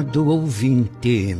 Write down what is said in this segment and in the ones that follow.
Do ouvinte,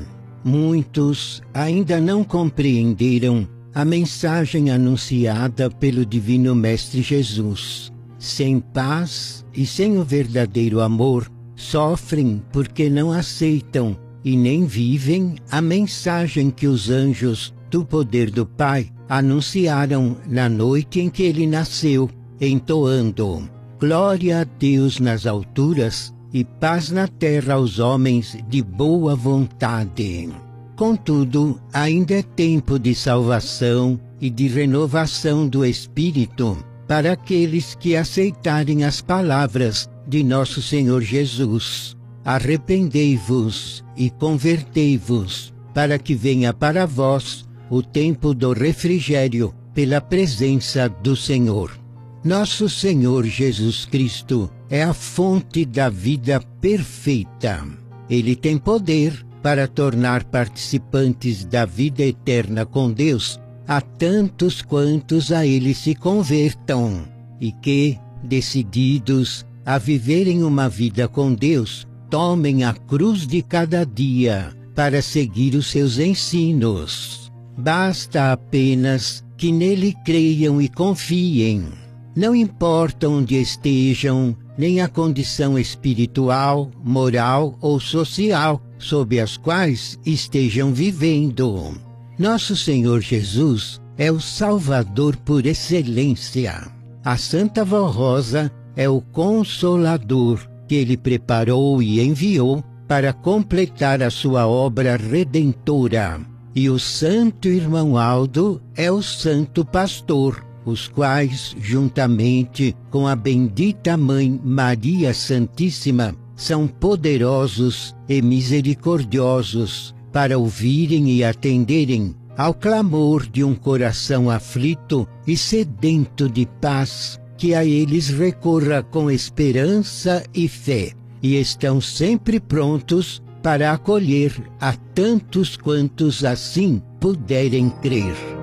muitos ainda não compreenderam a mensagem anunciada pelo Divino Mestre Jesus. Sem paz e sem o verdadeiro amor, sofrem porque não aceitam e nem vivem a mensagem que os anjos do poder do Pai anunciaram na noite em que ele nasceu, entoando: glória a Deus nas alturas e paz na terra aos homens de boa vontade. Contudo, ainda é tempo de salvação e de renovação do Espírito para aqueles que aceitarem as palavras de nosso Senhor Jesus. Arrependei-vos e convertei-vos, para que venha para vós o tempo do refrigério pela presença do Senhor. Nosso Senhor Jesus Cristo é a fonte da vida perfeita. Ele tem poder para tornar participantes da vida eterna com Deus a tantos quantos a Ele se convertam, e que, decididos a viverem uma vida com Deus, tomem a cruz de cada dia para seguir os seus ensinos. Basta apenas que nele creiam e confiem. Não importa onde estejam, nem a condição espiritual, moral ou social sob as quais estejam vivendo. Nosso Senhor Jesus é o Salvador por excelência. A Santa Vó Rosa é o Consolador que Ele preparou e enviou para completar a sua obra redentora. E o Santo Irmão Aldo é o Santo Pastor, os quais, juntamente com a bendita Mãe Maria Santíssima, são poderosos e misericordiosos para ouvirem e atenderem ao clamor de um coração aflito e sedento de paz, que a eles recorra com esperança e fé, e estão sempre prontos para acolher a tantos quantos assim puderem crer.